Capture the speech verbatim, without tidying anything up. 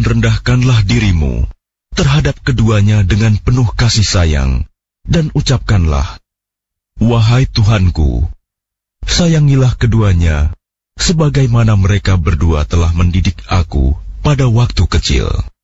rendahkanlah dirimu terhadap keduanya dengan penuh kasih sayang, dan ucapkanlah, wahai Tuhanku, sayangilah keduanya, sebagaimana mereka berdua telah mendidik aku pada waktu kecil.